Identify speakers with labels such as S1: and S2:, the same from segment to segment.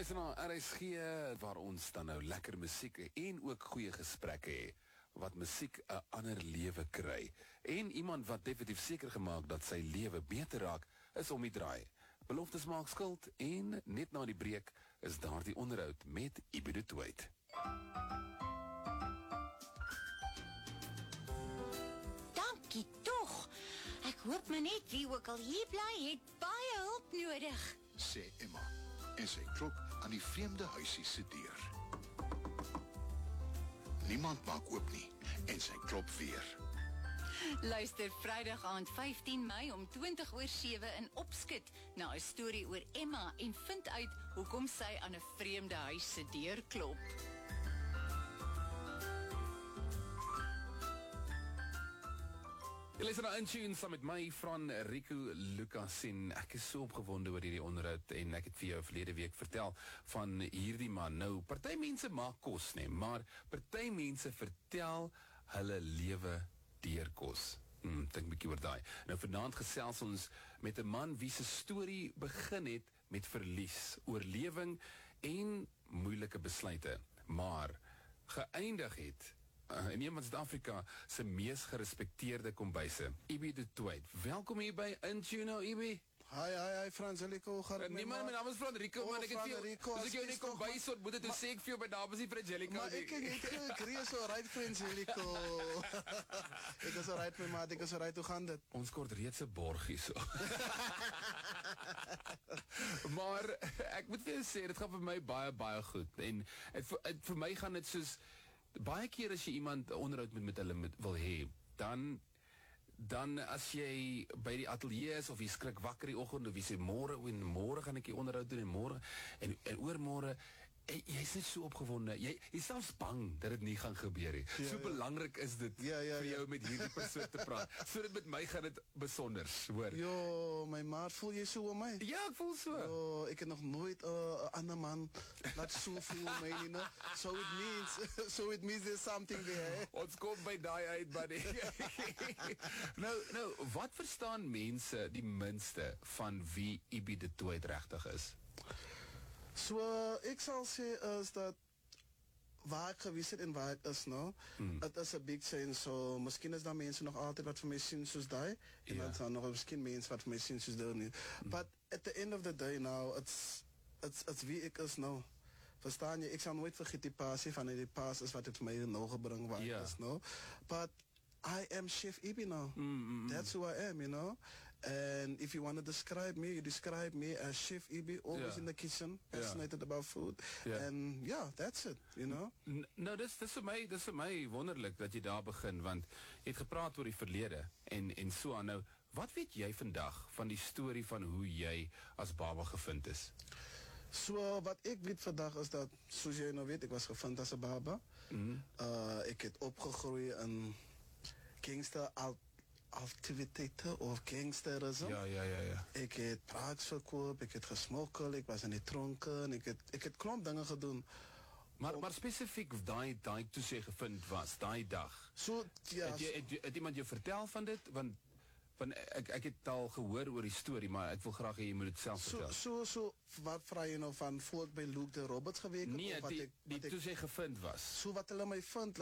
S1: Luister na RSG waar ons dan nou lekker musiek en ook goeie gesprekke het, wat musiek 'n ander lewe kry. En iemand wat definitief seker gemaak dat sy lewe beter raak, is om die draai. Beloftes maak skuld en net na die breek is daar die onderhoud met Ibi de Toit.
S2: Dankie tog. Ek hoop maar net wie ook al hier bly het baie hulp nodig,
S3: sê Emma, en sy klop aan die vreemde huisie se deur. Niemand maak oop nie, en sy klop weer.
S4: Luister Vrydag aand 15 Mei om 7:20 in Opskit na 'n storie oor Emma en vind uit hoekom sy aan 'n vreemde huis se deur klop.
S1: Jy luister na Intune saam met my van Rico Lucas en ek is so opgewonde oor hierdie onderhoud en ek het vir jou verlede week vertel van hierdie man. Nou, party mense maak kos, nee, maar party mense vertel hulle lewe deur kos. Dink 'n bietjie oor daai. Nou vanaand gesels ons met 'n man wie se storie begin het met verlies, oorlewing en moeilike besluite, maar geëindig het in een van Suid-Afrika se mees gerespekteerde kombuise. Ibi de Toit. Welkom hier by Intune, Ibi.
S5: Hi Frangelico, gaan het
S1: nee man, my naam is Frangelico, man, ek het vir jou, as ek jou in die kombuis ontmoet het, toe sê ek vir jou, my naam is nie Frangelico.
S5: Maar ek is so right, Frangelico. Ek is so right, my maat, ek is so right, hoe gaan dit?
S1: Ons kort reeds 'n borg hier so. Maar, ek moet vir jou sê, dit gaan vir my baie goed, en vir my gaan dit soos, baie keer as jy iemand onderhoud met hulle wil hê, dan as jy by die atelier is of jy skrik wakker die oggend of jy sê môre gaan ek die onderhoud doen en môre en oormôre jy is net so opgewonde, jy is selfs bang dat dit nie gaan gebeur nie. So belangrik is dit vir jou met hierdie persoon te praat. So dit met my gaan dit besonders, hoor.
S5: Jo, my maat, voel jy so oor my?
S1: Ja, ek voel so.
S5: Jo, ek het nog nooit 'n ander man laat so voel my nie, no? So it means there's something there.
S1: Ons kom by daai uit, buddy. Nou, wat verstaan mense die minste van wie Ibi de Toit regtig is?
S5: So, ek sal sê is dat waar ek gewees het en waar ek is nou, het is 'n big change, so miskien is daar mense nog altyd wat vir my sien soos die, en dan sal nog miskien mense wat vir my sien soos die nie. But at the end of the day now, it's wie ek is nou. Verstaan jy, ek sal nooit vergeet die passie van die pas is wat het vir my nou gebring waar ek is nou. But I am Chef Ibi now. That's who I am, you know. And if you want to describe me, you describe me as Chef Ibi, always in the kitchen, fascinated about food. And that's it, you know.
S1: Nou, dis vir my wonderlik dat jy daar begin, want jy het gepraat oor die verlede en so aan. Nou, wat weet jy vandag van die storie van hoe jy as baba gevind is?
S5: So, wat ek weet vandag is dat, soos jy nou weet, ek was gevind as 'n baba. Ek het opgegroei in gangster activiteiten of gangsterism.
S1: Ja.
S5: Ek het drugs verkoop, ek het gesmokkel, ek was in die tronken, ek het klomp dinge gedoen.
S1: Maar spesifiek daai toe jy gevind was, daai dag.
S5: So, ja.
S1: Het iemand jou vertel van dit? Want ek het al gehoor oor die storie, maar ek wil graag hê jy moet dit self vertel.
S5: So, wat vraag jy nou van, voor ek by Luke de Roberts gewerk het?
S1: Nee, die toe jy gevind was.
S5: So wat hulle my vind,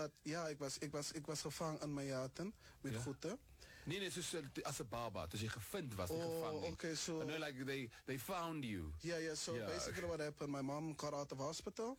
S5: ek was gevang in my jaten, met goede.
S1: Nee, soos as 'n baba, toe jy gevind was, nie gevang nie.
S5: Okay, so
S1: I know, like, they found you.
S5: So basically what happened, my mom got out of hospital.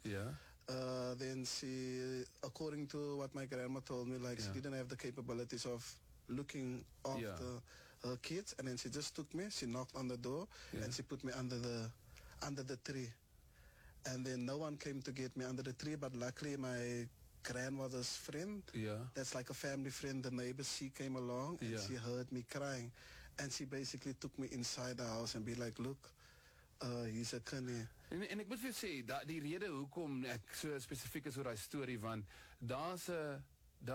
S5: Then she, according to what my grandma told me, like, she didn't have the capabilities of looking after her kids, and then she just took me, she knocked on the door, and she put me under the tree, and then no one came to get me under the tree, but luckily my grandmother's friend, that's like a family friend, the neighbor, she came along and she heard me crying, and she basically took me inside the house and be like, look, he's a kinnie.
S1: En ek moet vir sê, die rede hoekom ek so spesifiek is oor die storie, want daar's 'n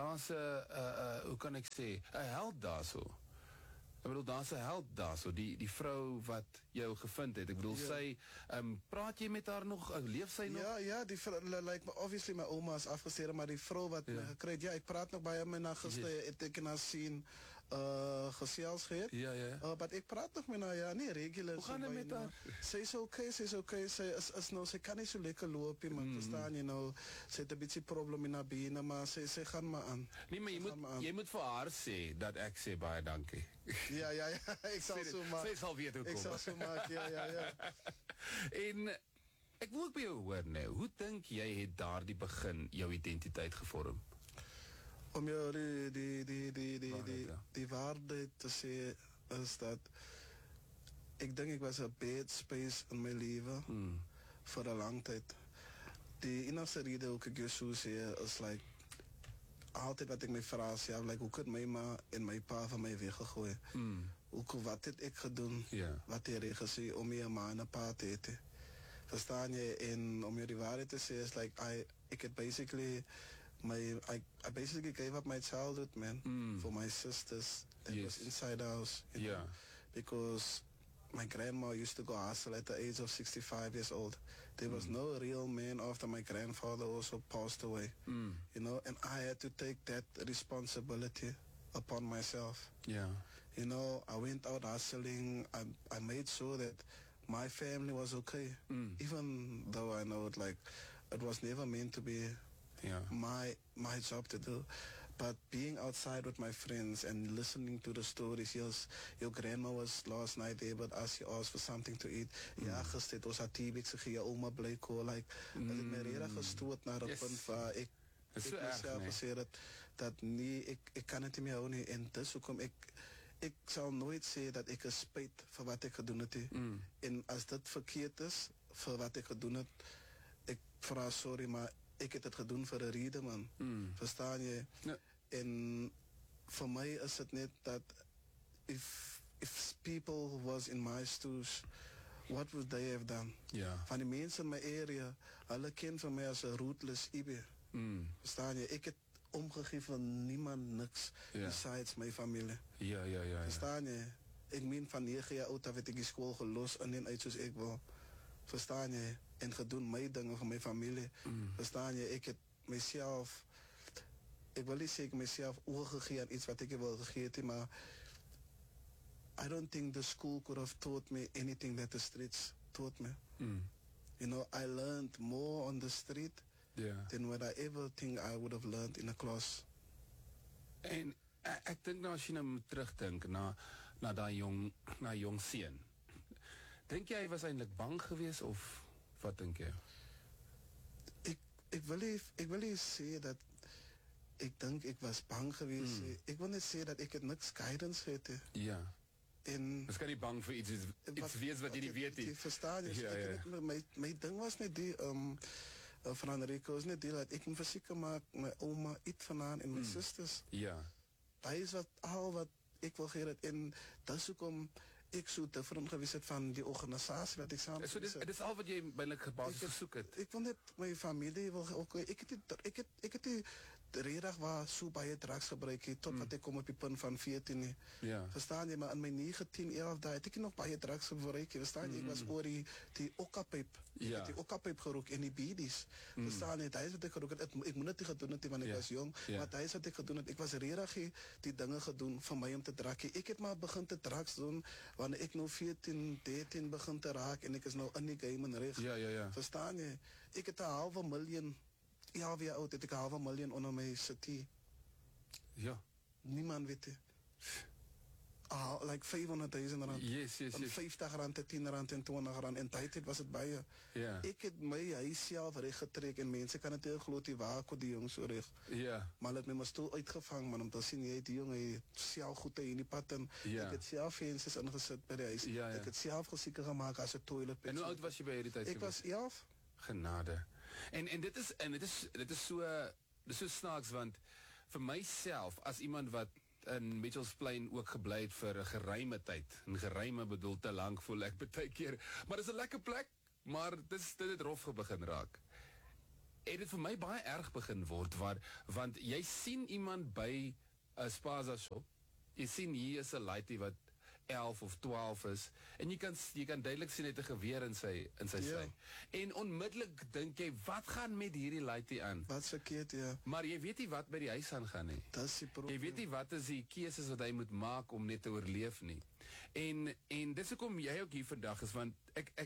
S1: hoe kan ek sê, 'n held daar so. Ek bedoel, daar's 'n held daar so, die vrou wat jou gevind het. Ek bedoel, sy, praat jy met haar nog, leef sy nog?
S5: Ja, die vrou, like, obviously my oma is afgesterwe, maar die vrou wat my gekry het, ek praat nog by my na gister, het ek na sien, gesels gehad.
S1: Ja.
S5: Maar ik praat nog met haar, ja, niet regular.
S1: Hoe gaan het met haar?
S5: Zij is oké. Zij is nou, zij kan niet zo lekker lopen, man. Verstaan je nou? Ze heeft een beetje probleem in haar benen, maar zij gaan maar aan.
S1: Nee, maar jy moet vir haar sê dat ek sê baie dankie.
S5: Ja, ik zal zo maken.
S1: Sy sal weet hoe kom.
S5: Ik zal zo maken, ja.
S1: En ek wil ook by jou hoor nou, hoe dink jy het daardie begin jou identiteit gevorm?
S5: Om jou die waarde te zeggen is dat ik denk ik was een bad space in mijn leven voor een lange tijd. Die enige reden hoe ik je zo zie is like altijd wat ik me vraag, ja, like, hoe kan mijn ma en mijn pa van mij weggegooid? Wat heb ik gedaan? Wat heb ik gezien om je ma en een pa te eten? Verstaan je? En om je die waarheid te zeggen is like ik heb basically I basically gave up my childhood, man, for my sisters that was inside house. You know? Because my grandma used to go hustle at the age of 65 years old. There was no real man after my grandfather also passed away. You know, and I had to take that responsibility upon myself.
S1: Yeah.
S5: You know, I went out hustling. I made sure that my family was okay. Even though I know it was never meant to be my job to do. But being outside with my friends and listening to the stories, yes, your grandma was last night there, but as you asked for something to eat, ja, gister was haar tibik, ze ging je oma bleek, like, dat ik me redelijk gestoord naar het punt waar ik mezelf gezegd dat nee, ik kan het niet meer houden. En dus kom ik zal nooit zeggen dat ik een spijt voor wat ik gedaan heb. En als dat verkeerd is, voor wat ik gedaan heb, ik vraag sorry, maar ik heb het gedaan voor een reden, man. Verstaan je?
S1: Ja.
S5: En voor mij is het net dat if people was in my shoes, what would they have done?
S1: Ja.
S5: Van die mensen in mijn area, alle kennen van mij als een rootless Ibe. Verstaan je? Ik heb omgegeven van niemand niks besides mijn familie.
S1: Ja.
S5: Verstaan je? Ik meen van 9 jaar oud heb ik die school gelost en in uit zoals ik wil. Verstaan je? En gedaan mijn dingen voor mijn familie. Verstaan je? Ik heb mezelf, ik wil niet zeggen mezelf overgegeven aan iets wat ik wil gegeven, maar I don't think the school could have taught me anything that the streets taught me. You know, I learned more on the street than what I ever think I would have learned in a class.
S1: En ek dink nou as jy nou moet terugdink na daai jong seun. Dink jy hy was eintlik bang geweest of wat dink jy?
S5: Ik wil niet zeggen dat ik denk ik was bang geweest. Ik wil niet zeggen dat ik het niks guidance had.
S1: Ja.
S5: En
S1: Is kan nie bang vir iets wees wat jy nie weet nie.
S5: Verstaan je?
S1: Ja.
S5: Mijn ding was niet die, van Rico, is niet die dat ik me verzeker maak, mijn oma, iets vandaan en mijn zusters.
S1: Ja.
S5: Dat is wat ik wil geven. En dat is ook om ik zo different geweest het van die organisatie wat ik samen.
S1: So dit is al wat jy bylik gebasis gesoek het.
S5: Ik vond het mijn familie wil ook. Ik heb die redig waar zo bij het drugs gebruiken tot wat ik kom op die punt van 14.
S1: Ja.
S5: Verstaan je? Maar in mijn 19, 11 daar heb ik nog bij het drugs gebruiken. Verstaan je? Ik was oor die okkapijp. Ik heb die okkapijp gerookt en die bidis. Verstaan je? Dat is wat ik gerookt heb. Ik moet het niet gedaan hebben, want ik was jong. Maar dat is wat ik gedaan heb. Ik was redig die dingen gedaan van mij om te draken. Ik heb maar begin te drugs doen wanneer ik nou 14, 13 begin te raken en ik is nou in die game en recht.
S1: Ja.
S5: Verstaan je? Ik heb een $500,000. 11 jaar oud heb ik $500,000 onder mijn city.
S1: Ja.
S5: Niemand weet het. Like R500,000.
S1: Yes.
S5: R50, R10 en R20. En tijd was het bij je.
S1: Ja.
S5: Ik heb mij huis zelf rechtgetrekt en mensen kan het heel geloof die waken die jongens zo recht.
S1: Ja.
S5: Maar het me maar stoel uitgevangen, man, om te zien, jy, die jongen zelf goed in die pad. En ik heb zelf vensters ingezet bij de huis. Ik heb het zelf gezieker gemaakt als een toilet.
S1: En hoe oud was je bij die tijd?
S5: Ik was 11.
S1: Genade. En dit is so snaaks want vir myself as iemand wat in Mitchells Plain ook gebly het vir 'n geruime tyd. En geruime bedoel te lank voel ek baie keer. Maar dis 'n lekker plek, maar dit het rof begin raak. En dit vir my baie erg begin word want jy sien iemand by 'n spaza shop. Jy sien hier is 'n laaitie wat 11 of 12 is, en jy kan duidelik sien het 'n geweer in sy sy. En onmiddellik dink jy, wat gaan met hierdie laaitie aan?
S5: Wat's verkeerd, ja.
S1: Maar jy weet nie wat by die huis aangaan nie.
S5: Dis die probleem.
S1: Jy weet nie wat is die keuses wat hy moet maak om net te oorleef nie. En dis hoekom jy ook hier vandag is, want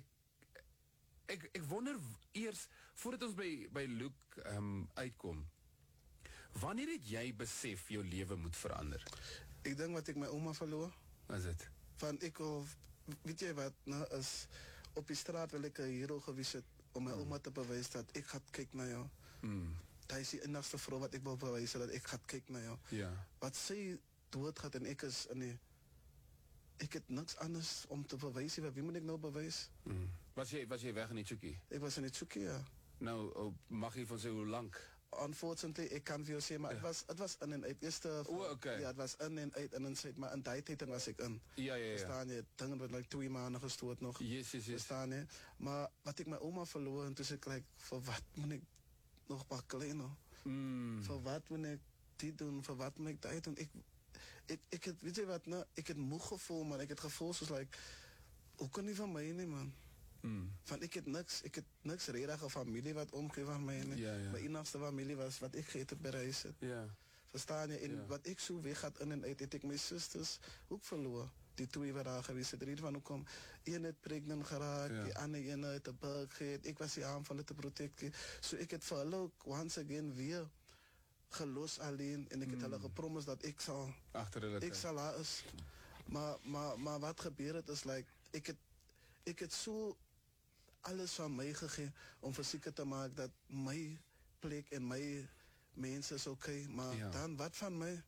S1: ek wonder eers, voordat ons by Luke uitkom, wanneer het jy besef jou lewe moet verander?
S5: Ek dink wat ek my ouma verloor.
S1: Wat is dit?
S5: Van ek al, weet jy wat, nou is, op die straat wil ek 'n hero gewees het, om my ouma te bewys dat ek gaan kyk na jou. Dit is die enigste vrou wat ek wil bewys, dat ek gaan kyk na jou.
S1: Ja.
S5: Wat sy dood gaat en ek is in die, ek het niks anders om te bewys, wie moet ek nou bewys?
S1: Was jy weg in die Tsukie?
S5: Ek was in die Tsukie, ja.
S1: Nou, mag jy van sê hoe lang?
S5: Unfortunately, ek kan vir jou sê, maar het was in en uit. Eerste,
S1: okay.
S5: Ja, het was in en uit, in en uit, maar in die tyd was ek in.
S1: Ja.
S5: Verstaan jy, dinge wat like 2 maanden gestoord nog.
S1: Yes.
S5: Verstaan jy? Maar wat ek my ouma verloor, en toe sê ek, like, vir wat moet ek nog bakkelen, no? Vir wat moet ek dit doen, vir wat moet ek dit doen? Ek het, weet jy wat, nou, ek het moeg gevoel, man, ek het gevoel soos, like, hoe kan nie van my nie, man? Van ek het niks redige familie wat omgee van my nie. My enigste familie was wat ek geëet het by reis het. Verstaan jy? En wat ek so weg had in en uit, het ek my sisters ook verloor. Die 2 wat daar gewees het, rede van hoekom een het pregnant geraak, die ander een het 'n burg gehad, ek was die aanvalle te protect. So ek het vir hulle ook once again weer gelos alleen, en ek het hulle gepromis dat ek sal daar is. Maar wat gebeur het is, like, ek het so alles van my gegee om verseker te maak dat my plek en my mense is okay, maar dan wat van my?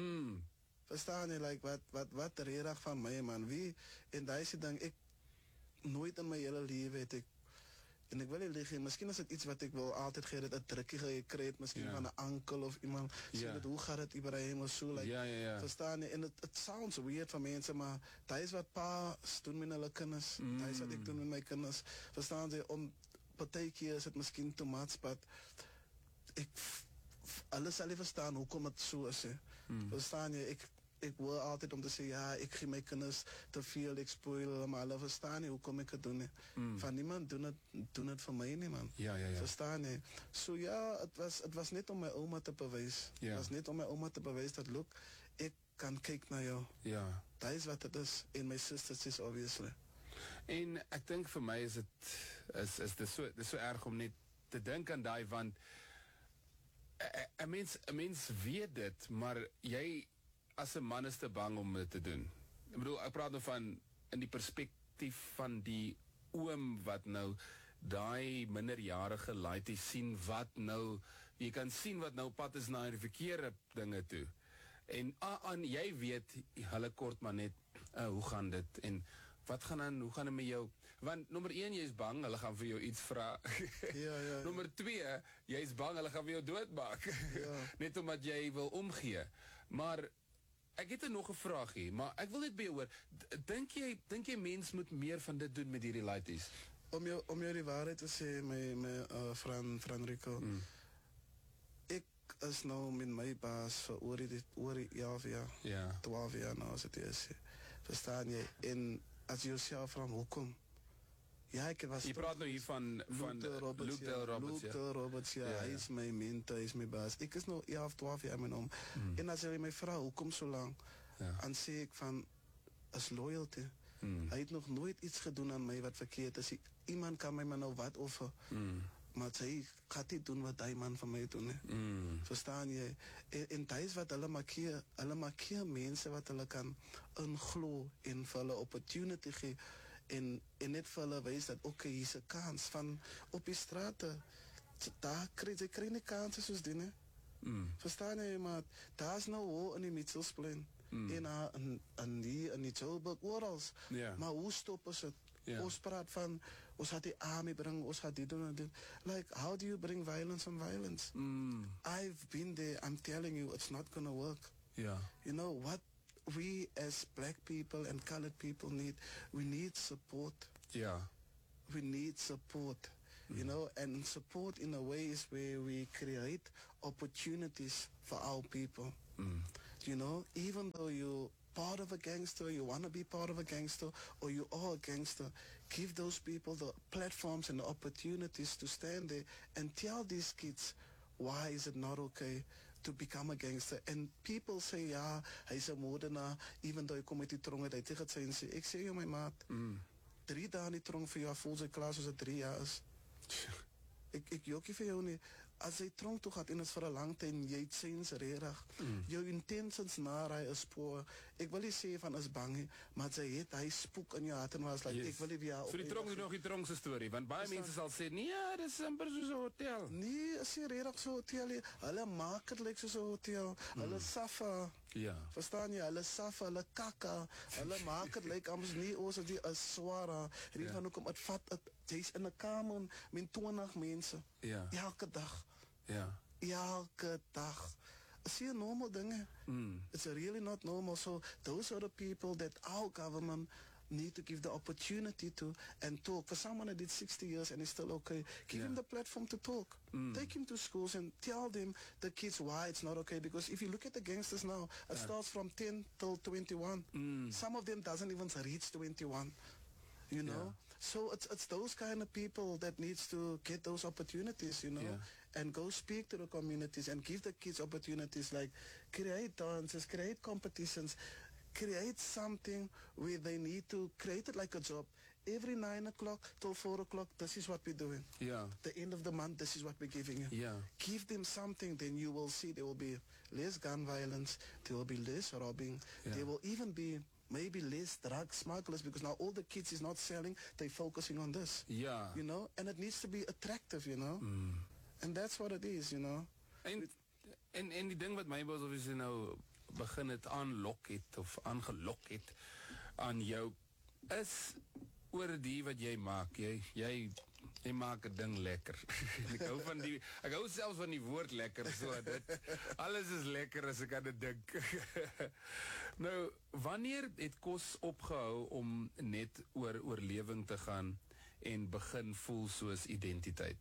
S5: Verstaan jy, like, wat redig van my, man? Wie, en daar is die ding, ek nooit in my hele lewe het ek, en ek wil nie lieg, miskien is dit iets wat ek wil altyd gee, dat 'n drukkie gekry het, miskien van 'n ankel of iemand, sê dat hoe gaat het Ibrahim of so, like, verstaan jy, en it sounds weird van mense, maar daar is wat pa's doen met hulle kinders, daar is wat ek doen met my kinders, verstaan jy, om partykeer is het miskien too much, but alles sal nie verstaan hoekom het so is, verstaan jy, ek wil altyd om te sê, ja, ek gee my kinders te veel, ek spoil hulle, maar hulle verstaan nie hoekom ek het doen nie. Van niemand doen het vir my nie, man. Verstaan jy? So ja, het was net om my ouma te bewys. Het was net om my ouma te bewys dat, look, ek kan kyk na jou. Dat is wat het is, en my sisters is obviously.
S1: En ek dink vir my is dit so erg om net te dink aan daai, want 'n mens weet dit, maar jy as 'n man is te bang om dit te doen. Ek bedoel, ek praat nou van in die perspektief van die oom wat nou daai minderjarige laaitie sien wat nou, jy kan sien wat nou pad is na die verkeerde dinge toe. En jy weet, hulle kort maar net, hoe gaan dit, en wat gaan aan, hoe gaan dit met jou? Want nommer 1, jy is bang, hulle gaan vir jou iets vra. Nommer 2, jy is bang, hulle gaan vir jou doodmaak. Net omdat jy wil omgee. Maar ek het nog 'n vraag hier, maar ek wil net by jou hoor, dink jy mens moet meer van dit doen met hierdie laities?
S5: Om jou die waarheid te sê, my Fran Rico, ek is nou met my baas vir oor die 11 jaar, 12 jaar nou as het is. Verstaan jy? En as jy jouself vraag, hoekom? Ja, ek was...
S1: Jy praat nou hier van Luke Dale Roberts,
S5: ja. Hy is my mentor, hy is my baas. Ek is nou 11, 12 jaar met hom. En as jy my vraag, hoekom so lang? Dan sê ek van, is loyalty. Hy het nog nooit iets gedoen aan my wat verkeerd is. Iemand kan my maar nou wat offer. Maar hy gaat niet doen wat die man van mij doen. Verstaan jy? En dat is wat hulle markeer. Hulle markeer mense wat hulle kan inglo en vir hulle opportunity gee. En net vir hulle wys dat, okay, hier is 'n kans van op die strate. Daar kry nie kansen soos die, ne? Verstaan jy, maar daar is nou hoor in die Mitchellsplein. En hier in die Joburg, oral. Maar hoe stop ons het? Ons praat van, ons gaat die army bring, ons gaat dit doen en dit. Like, how do you bring violence on violence? I've been there, I'm telling you, it's not gonna work. You know, what we as black people and colored people need, we need support. We need support. You know, and support in a way is where we create opportunities for our people. You know, even though part of a gangster, you want to be part of a gangster, or you are a gangster, give those people the platforms and the opportunities to stand there and tell these kids, why is it not okay to become a gangster? And people say, ja, hy's 'n moordenaar, even though hy kom uit die tronk uit, hy het gesê en sê, ek sê jou my maat, 3 dae in die tronk vir jou, voel sy klaar soos 'n 3 jaar is. Ek jokkie vir jou nie. As jy tronk toe gaat en is vir 'n lang tyd, jy het sens regtig. Jou intentions na hy is spoor. Ek wil nie sê van is bang nie, maar hy spook in jou hart en was like, ek wil nie weer
S1: So die tronk is nog die tronk se storie, want baie mense sal sê, nee, dis amper soos 'n hotel.
S5: Nee, is nie regtig so 'n hotel nie. Hulle maak dit lyk soos 'n hotel. Hulle saffa.
S1: Ja.
S5: Verstaan jy? Hulle saffa, hulle kakka. Hulle maak dit lyk amper nie ons as die is swara. Hierdie van hoekom dit vat jy's in 'n kamer met 20 mense.
S1: Ja.
S5: Elke dag.
S1: Ja.
S5: Elke dag. Is hier normal dinge? It's really not normal. So those are the people that our government need to give the opportunity to and talk. For someone that did 60 years and is still okay, give him the platform to talk. Take him to schools and tell them, the kids, why it's not okay. Because if you look at the gangsters now, it starts from 10 till 21. Some of them doesn't even reach 21. You know? So it's those kind of people that needs to get those opportunities, you know, and go speak to the communities and give the kids opportunities, like create dances, create competitions, create something where they need to create it like a job. Every 9 o'clock till 4 o'clock, this is what we're doing.
S1: Yeah.
S5: The end of the month, this is what we're giving you.
S1: Yeah.
S5: Give them something, then you will see there will be less gun violence, there will be less robbing, there will even be maybe less drug smugglers, because now all the kids is not selling, they're focusing on this.
S1: Ja.
S5: You know, and it needs to be attractive, you know. And that's what it is, you know.
S1: En die ding wat my was of is nou begin het aanlok het of aangelok het aan jou is oor die wat jy maak. Jy maak 'n ding lekker. Ek hou selfs van die woord lekker, so dit alles is lekker as ek aan dit dink. Nou, wanneer het kos opgehou om net oor oorlewing te gaan en begin voel soos identiteit?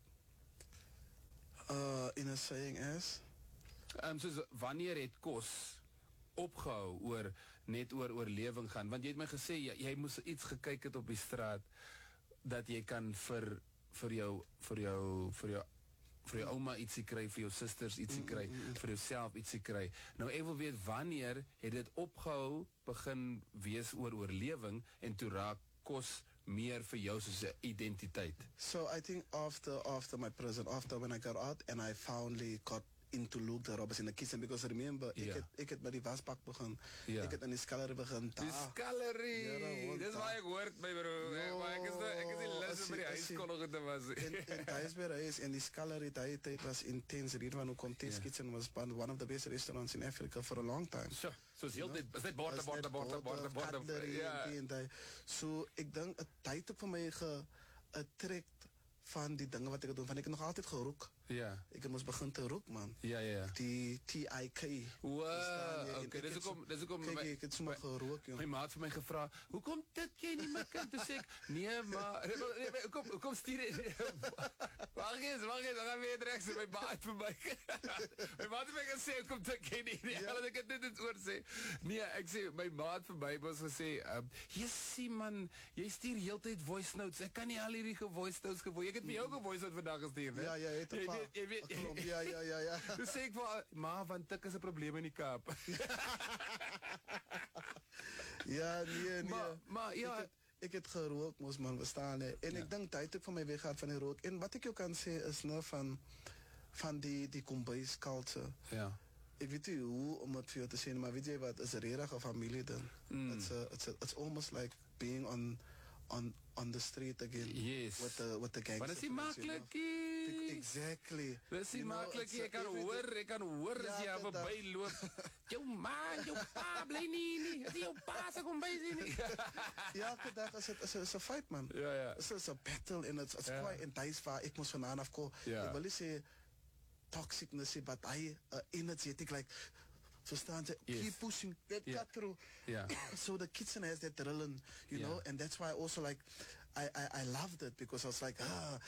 S5: In a saying as?
S1: Soos wanneer het kos opgehou oor net oor oorlewing gaan? Want jy het my gesê jy moes iets gekyk het op die straat dat jy kan vir jou ouma ietsie kry, vir jou susters ietsie kry, vir jouself ietsie kry. Nou ek wil weet, wanneer het dit opgehou begin wees oor oorlewing en toe raak kos meer vir jou soos 'n identiteit?
S5: So I think after my prison, after when I got out and I finally got into look the robbers in the kitchen, because remember, ek het by die wasbak begin. Ek het in die scullery begin.
S1: Die scullery! Dis waar ek hoort, my bro. Maar ek is nie lus om by die huiskollige te was.
S5: En thuis by die huis, en die scullery, die tyd was intens. Rede van hoekom Test Kitchen was one of the best restaurants in Africa for a long time.
S1: So is heel dit, is dit borde.
S5: So ek dink, het ook vir my getrek van die dinge wat ek doen, van ek het nog altyd gerook.
S1: Ja.
S5: Ek moes begin te rook, man.
S1: Ja.
S5: Die TIK.
S1: Wow, okay, dis hoekom
S5: kyk, ek het sommer gerook, joh.
S1: My maat vir my gevra, hoekom dit jy nie my kind? Toe sê ek, nee, maar hoekom stuur jy? Wag eens, dan gaan weer regs my maat vir my. My maat het my gesê, hoekom dit jy nie? Ek het dit oor sê. Nee, ek sê, my maat vir my was gesê, jy man, jy stuur heeltyd voice notes. Ek kan nie al hierdie voice notes ek het vir jou voice note vandag gestuur, né?
S5: Ja, jy weet. Ja.
S1: Toe sê ek vir maar want tik is 'n probleem in die Kaap.
S5: Ja, nee.
S1: Maar ja,
S5: ek het gerook, mos man, verstaan hè. En ek dink tyd het vir my weggaan van die rook. En wat ek jou kan sê is nou van die kombuis culture.
S1: Ja.
S5: Ek weet nie hoe om het vir jou te sê, maar weet jy wat, is 'n regte familie ding. It's almost like being on the street again.
S1: Yes.
S5: With the gangsters.
S1: Maar dis nie maklik nie.
S5: Exactly.
S1: Dis nie maklik nie. Ek kan hoor as jy verby loop. Jou pa bly nie. As jou pa se kom by nie.
S5: Ja, vandag is 'n fight, man.
S1: Ja.
S5: It's a battle and it's quite intense waar ek moes vandaan afkom. Ek wil nie sê toxicness, but energetic, like, verstaan jy? Keep pushing, that cut through.
S1: Yeah.
S5: So the kitchen has that drilling, you know, and that's why I also like, I loved it because I was like,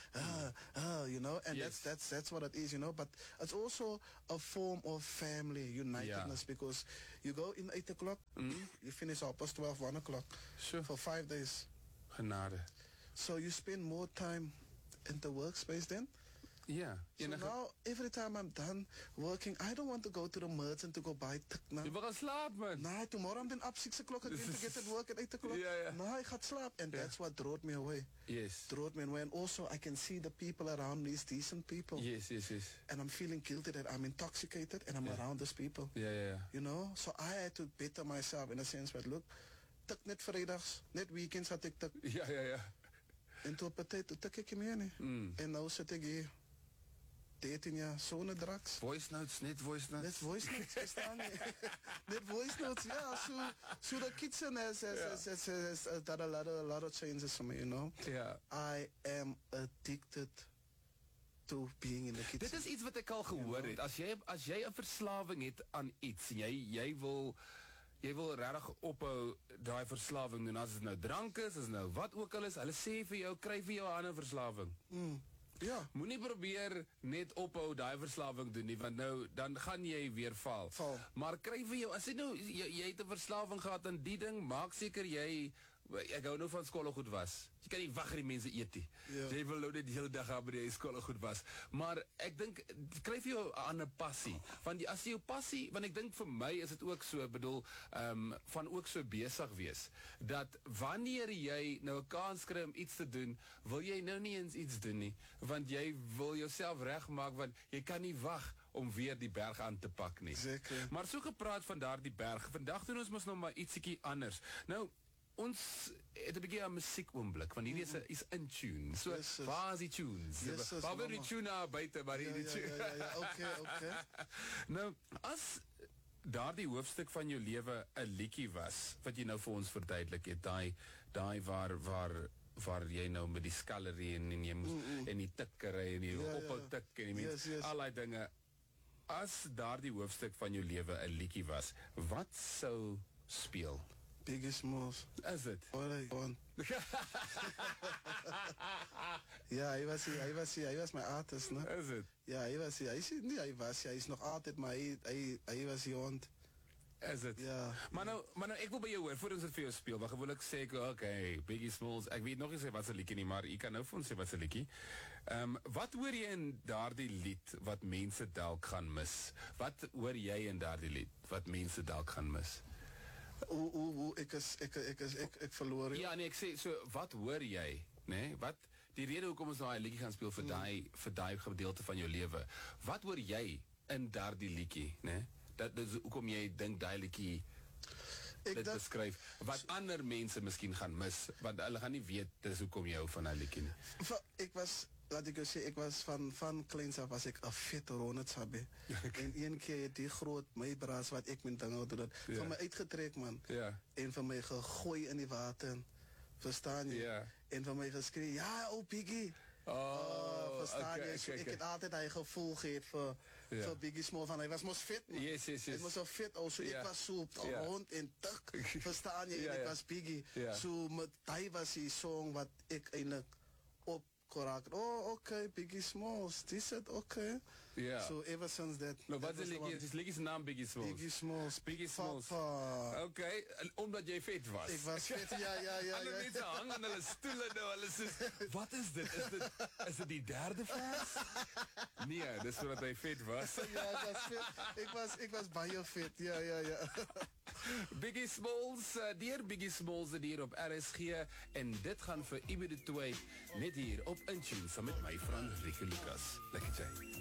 S5: you know, and
S1: Yes.
S5: that's what it is, you know. But it's also a form of family unitedness because you go in 8 o'clock, you finish up past 12, 1 o'clock
S1: Sure.
S5: for 5 days.
S1: Genade.
S5: So you spend more time in the workspace then.
S1: Ja.
S5: So now, every time I'm done working, I don't want to go to the merchant to go buy tuk now.
S1: Jy wil gaan slaap, man.
S5: Nah, tomorrow I'm then up 6 o'clock again to get at work at 8 o'clock.
S1: Yeah, yeah.
S5: Nah, I got sleep. And that's what drove me away.
S1: Yes.
S5: Drove me away. And also, I can see the people around me is decent people.
S1: Yes.
S5: And I'm feeling guilty that I'm intoxicated and I'm around these people.
S1: Ja.
S5: You know? So I had to better myself in a sense where, look, tuk net vrijdags, net weekends had ik tuk.
S1: Ja.
S5: En toen partij, toen tuk ik hem hier niet. En nou zit ik hier. 13 jaar, zo'n drugs.
S1: Voice notes, net voice notes.
S5: Net voice notes, verstaan je? Net voice notes, ja. So the kitchen has done a lot of changes for me, you know.
S1: Ja.
S5: I am addicted to being in the kitchen.
S1: Dit is iets wat ek al gehoor het. As jy 'n verslawing het aan iets en jy wil regtig ophou daai verslawing doen, as dit nou drank is, as nou wat ook al is, hulle sê vir jou, kry vir jou 'n ander verslawing.
S5: Ja.
S1: Moenie probeer net ophou daai verslawing doen nie, want nou dan gaan jy weer val. Maar kry vir jou, as jy nou jy het 'n verslawing gehad aan die ding, maak seker ek hou nou van skoolegoed was. Jy kan nie wag dat die mense eet nie.
S5: Ja.
S1: Jy wil nou net die hele dag aan by die skoolegoed was. Maar ek dink kry vir jou 'n ander passie. Want as jy jou passie, want ek dink vir my is dit ook so, bedoel, van ook so besig wees dat wanneer jy nou 'n kans kry om iets te doen, wil jy nou nie eens iets doen nie, want jy wil jouself regmaak want jy kan nie wag om weer die berg aan te pak nie.
S5: Zeker.
S1: Maar so gepraat van daardie berg. Vandag doen ons mos nog maar ietsiekie anders. Nou ons het 'n bietjie 'n musiekoomblik want hierdie is in tune. So
S5: Yes,
S1: waar is die tunes?
S5: Yes,
S1: Waar word die
S5: mama.
S1: tune nou buite maar hierdie tune.
S5: Ja. Okay.
S1: Nou, as daardie hoofstuk van jou lewe 'n liedjie was wat jy nou vir ons verduidelik het, daai waar jy nou met die skallery en jy moes en die tikkery en die ophou tik en die mens
S5: Yes.
S1: al daai dinge. As daardie hoofstuk van jou lewe 'n liedjie was, wat sou speel?
S5: Biggie Smalls.
S1: Is dit?
S5: On. Ja, hij was mijn artist, ne?
S1: Is dit?
S5: Ja, hij is nog altijd, maar hij was die hond.
S1: Is dit?
S5: Ja.
S1: Maar nou ek wil by jou hoor, voor ons dit vir jou speel, want gewoonlik sê ek, okay, Biggie Smalls, ek weet nog nie sê wat se liedjie nie, maar jy kan nou vir ons sê wat se liedjie. Wat hoor jy in daardie lied wat mense dalk gaan mis? Wat hoor jy in daardie lied wat mense dalk gaan mis?
S5: Ik verloor.
S1: Ja, nee, ek sê, so, wat hoor jy, nee? Wat, die rede hoekom ons nou die liedjie gaan speel vir daai gedeelte van jou lewe, wat hoor jy in daardie liedjie, nee? Dat is hoekom jy dink daai liedjie dit beskryf, wat ander mense miskien gaan mis, want hulle gaan nie weet dis hoekom jy hou van daai liedjie nie.
S5: Laat ik je zeggen, ik was van kleins af was ik een vette Ronald Sabbe. En één keer die groot meebraas wat ik mijn dingen doe, van mij uitgetrekt, man.
S1: Ja.
S5: En van mij gegooid in die water. Verstaan je?
S1: Ja.
S5: En van mij geschreven, ja, oh Biggie. Verstaan je? So, ik heb altijd een gevoel gegeven voor Biggie Smalls. Van hij was mos fit, man.
S1: Yes.
S5: Hij was zo fit, ik was zo rond en tuk. Verstaan je? En ik was Biggie. Zo, hij was die song wat ik eigenlijk op correct. Oh, okay, Biggie Smalls. This it, okay.
S1: Yeah.
S5: So ever since that.
S1: Nou, wat is die liedjie se naam Biggie Smalls?
S5: Biggie Smalls.
S1: Biggie Smalls. Okay, omdat jy vet was.
S5: Ik was vet, ja.
S1: Alle mense hang aan hulle stoele nou, hulle sê, wat is dit? Is dit die derde vers? Nee, dis omdat hy vet was.
S5: Ja, ik was vet. Ik was baie vet. Ja.
S1: Biggie Smalls, deur Biggie Smalls hier op RSG en dit gaan vir Ibe de 2 net hier op Intune saam met my vriend Rico Lucas. Lekker jy.